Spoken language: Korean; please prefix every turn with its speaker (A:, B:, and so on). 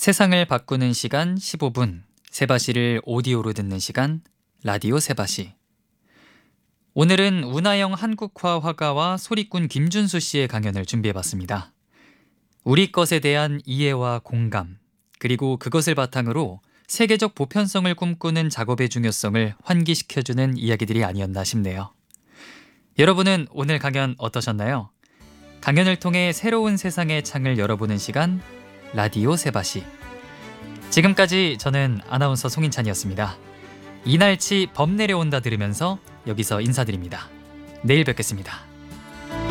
A: 세상을 바꾸는 시간 15분, 세바시를 오디오로 듣는 시간, 라디오 세바시. 오늘은 운하영 한국화 화가와 소리꾼 김준수 씨의 강연을 준비해봤습니다. 우리 것에 대한 이해와 공감, 그리고 그것을 바탕으로 세계적 보편성을 꿈꾸는 작업의 중요성을 환기시켜주는 이야기들이 아니었나 싶네요. 여러분은 오늘 강연 어떠셨나요? 강연을 통해 새로운 세상의 창을 열어보는 시간, 라디오 세바시. 지금까지 저는 아나운서 송인찬이었습니다. 이날치 범 내려온다 들으면서 여기서 인사드립니다. 내일 뵙겠습니다.